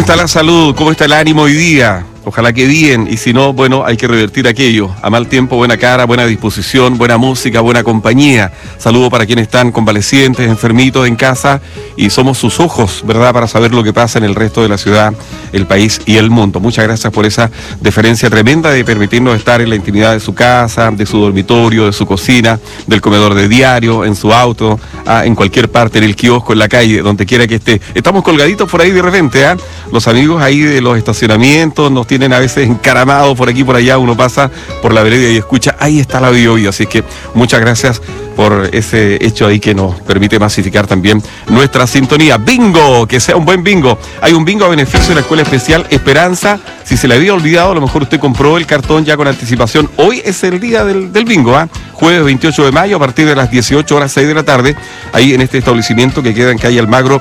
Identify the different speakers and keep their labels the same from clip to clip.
Speaker 1: está la salud? ¿Cómo está el ánimo hoy día? Ojalá que bien, y si no, bueno, hay que revertir aquello. A mal tiempo, buena cara, buena disposición, buena música, buena compañía. Saludo para quienes están convalecientes, enfermitos en casa, y somos sus ojos, ¿verdad?, para saber lo que pasa en el resto de la ciudad, el país y el mundo. Muchas gracias por esa deferencia tremenda de permitirnos estar en la intimidad de su casa, de su dormitorio, de su cocina, del comedor de diario, en su auto, en cualquier parte, en el kiosco, en la calle, donde quiera que esté. Estamos colgaditos por ahí de repente, los amigos ahí de los estacionamientos nos tienen a veces encaramados por aquí por allá, uno pasa por la vereda y escucha, ahí está la Bio Bio. Así es que muchas gracias por ese hecho ahí que nos permite masificar también nuestra sintonía. ¡Bingo! Que sea un buen bingo. Hay un bingo a beneficio de la Escuela Especial Esperanza. Si se le había olvidado, a lo mejor usted compró el cartón ya con anticipación. Hoy es el día del bingo, jueves 28 de mayo a partir de las 18 horas 6 de la tarde, ahí en este establecimiento que queda en calle Almagro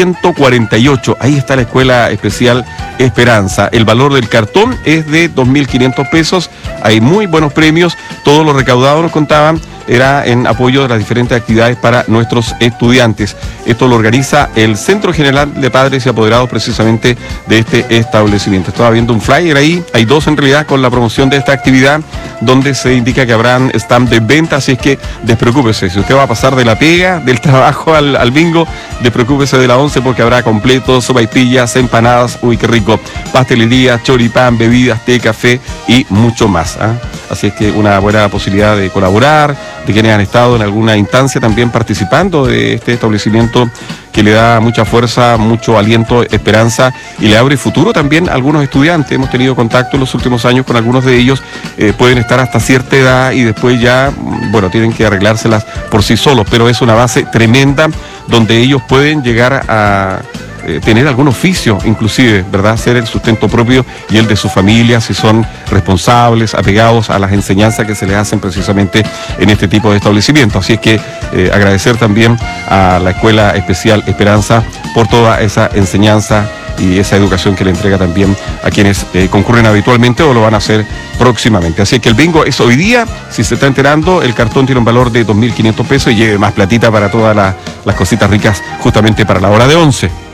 Speaker 1: 148. Ahí está la Escuela Especial Esperanza. El valor del cartón es de 2.500 pesos. Hay muy buenos premios. Todo lo recaudado, nos contaban, era en apoyo de las diferentes actividades para nuestros estudiantes. Esto lo organiza el Centro General de Padres y Apoderados precisamente de este establecimiento. Estaba viendo un flyer ahí, hay dos en realidad con la promoción de esta actividad, donde se indica que habrán stand de venta, así es que despreocúpese. Si usted va a pasar de la pega, del trabajo al bingo, despreocúpese de la 11 porque habrá completos, sopaipillas, empanadas, uy qué rico, pastelería, choripán, bebidas, té, café y mucho más. Así es que una buena posibilidad de colaborar, de quienes han estado en alguna instancia también participando de este establecimiento que le da mucha fuerza, mucho aliento, esperanza y le abre futuro también a algunos estudiantes. Hemos tenido contacto en los últimos años con algunos de ellos, pueden estar hasta cierta edad y después ya, bueno, tienen que arreglárselas por sí solos, pero es una base tremenda donde ellos pueden llegar a tener algún oficio, inclusive, ¿verdad?, hacer el sustento propio y el de su familia, si son responsables, apegados a las enseñanzas que se les hacen precisamente en este tipo de establecimientos. Así es que agradecer también a la Escuela Especial Esperanza por toda esa enseñanza y esa educación que le entrega también a quienes concurren habitualmente o lo van a hacer próximamente. Así que el bingo es hoy día. Si se está enterando, el cartón tiene un valor de 2.500 pesos y lleve más platita para todas las cositas ricas justamente para la hora de 11.